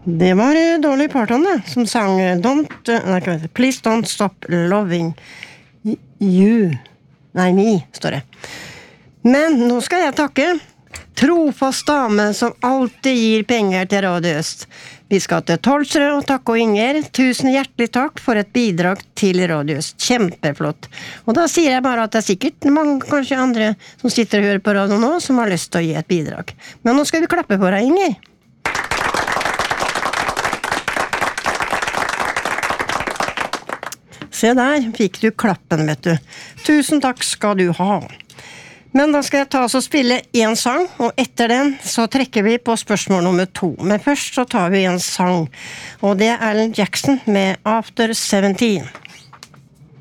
Det var Dolly Parton som sang Please Don't Stop Loving You. Nei, me, står det. Men nå skal jeg takke trofast dame som alltid gir penger til Radio Øst. Vi skal til Tolsrød og takke og Inger. Tusen hjertelig takk for et bidrag til Radio Øst. Kjempeflott. Og da sier jeg bare at det sikkert mange, kanskje andre som sitter og hører på radio nå, som har lyst til å gi et bidrag. Men nå skal vi klappe på deg, Inger. Se der, fikk du klappen, vet du. Tusen takk skal du ha. Men da skal jeg ta oss og spille en sang, og etter den så trekker vi på spørsmål nummer 2. Men først så tar vi en sang, og det er Alan Jackson med After 17.